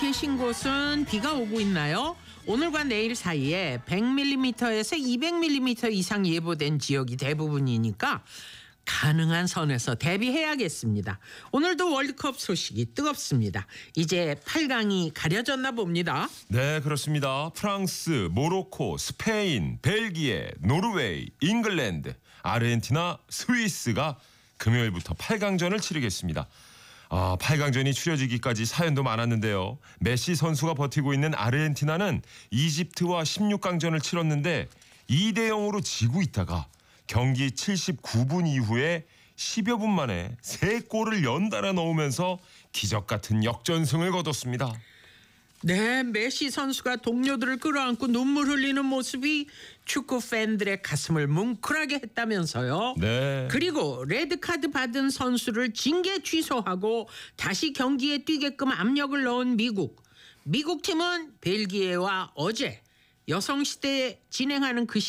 계신 곳은 비가 오고 있나요? 오늘과 내일 사이에 100mm에서 200mm 이상 예보된 지역이 대부분이니까 가능한 선에서 대비해야겠습니다. 오늘도 월드컵 소식이 뜨겁습니다. 이제 8강이 가려졌나 봅니다. 네, 그렇습니다. 프랑스, 모로코, 스페인, 벨기에, 노르웨이, 잉글랜드, 아르헨티나, 스위스가 금요일부터 8강전을 치르겠습니다. 8강전이 치러지기까지 사연도 많았는데요. 메시 선수가 버티고 있는 아르헨티나는 이집트와 16강전을 치렀는데 2대0으로 지고 있다가 경기 79분 이후에 10여 분 만에 3골을 연달아 넣으면서 기적 같은 역전승을 거뒀습니다. 네, 메시 선수가 동료들을 끌어안고 눈물 흘리는 모습이 축구 팬들의 가슴을 뭉클하게 했다면서요. 네. 그리고 레드카드 받은 선수를 징계 취소하고 다시 경기에 뛰게끔 압력을 넣은 미국. 미국 팀은 벨기에와 어제 여성시대에 진행하는 그